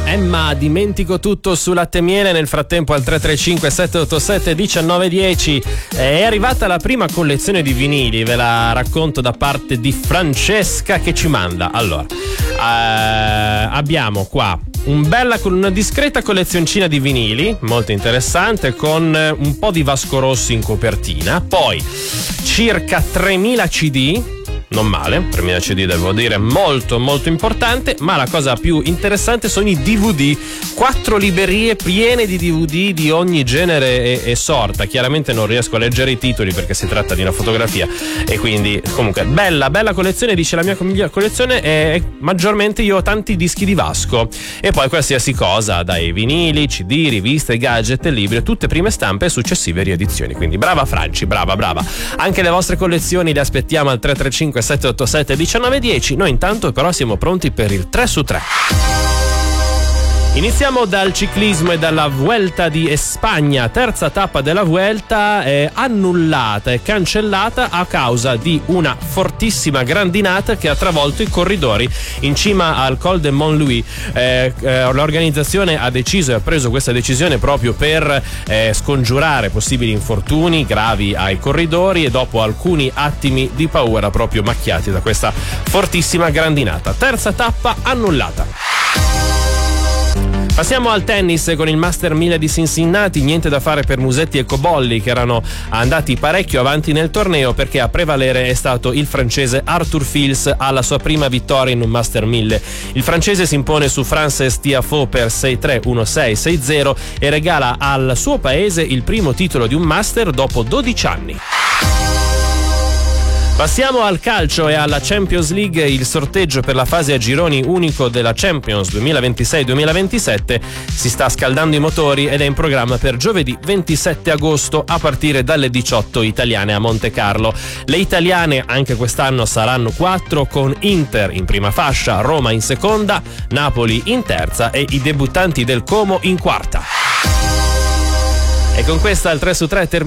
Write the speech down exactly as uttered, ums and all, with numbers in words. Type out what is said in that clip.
Emma, dimentico tutto su Latte e Miele. Nel frattempo al tre tre cinque sette otto sette uno nove uno zero è arrivata la prima collezione di vinili, ve la racconto da parte di Francesca che ci manda. Allora, eh, abbiamo qua un bella, una discreta collezioncina di vinili, molto interessante, con un po' di Vasco Rossi in copertina, poi circa tremila C D. Non male, tremila C D devo dire, molto molto importante, ma la cosa più interessante sono i D V D, quattro librerie piene di D V D di ogni genere e, e sorta. Chiaramente non riesco a leggere i titoli perché si tratta di una fotografia e quindi comunque bella bella collezione. Dice la mia collezione è maggiormente, io ho tanti dischi di Vasco e poi qualsiasi cosa, dai vinili, C D, riviste, gadget e libri, tutte prime stampe e successive riedizioni. Quindi brava Franci, brava brava. Anche le vostre collezioni le aspettiamo al tre tre cinque sette otto sette uno nove uno zero. Noi intanto però siamo pronti per il tre su tre. Iniziamo dal ciclismo e dalla Vuelta di Spagna. Terza tappa della Vuelta è annullata e cancellata a causa di una fortissima grandinata che ha travolto i corridori in cima al Col de Montlouis. Eh, eh, l'organizzazione ha deciso e ha preso questa decisione proprio per eh, scongiurare possibili infortuni gravi ai corridori e dopo alcuni attimi di paura proprio macchiati da questa fortissima grandinata. Terza tappa annullata. Passiamo al tennis con il Master mille di Cincinnati. Niente da fare per Musetti e Cobolli, che erano andati parecchio avanti nel torneo, perché a prevalere è stato il francese Arthur Fils alla sua prima vittoria in un Master mille. Il francese si impone su Frances Tiafoe per sei tre, uno sei, sei zero e regala al suo paese il primo titolo di un Master dopo dodici anni. Passiamo al calcio e alla Champions League. Il sorteggio per la fase a gironi unico della Champions duemilaventisei duemilaventisette si sta scaldando i motori ed è in programma per giovedì ventisette agosto a partire dalle diciotto italiane a Monte Carlo. Le italiane anche quest'anno saranno quattro, con Inter in prima fascia, Roma in seconda, Napoli in terza e i debuttanti del Como in quarta. E con questa il tre su tre termina.